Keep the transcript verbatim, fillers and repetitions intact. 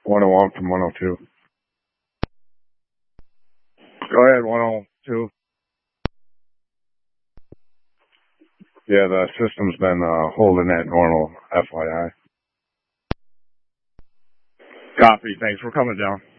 one oh one from one oh two. Go ahead, one oh two. Yeah, the system's been uh, holding at normal, F Y I. Copy. Thanks for coming down.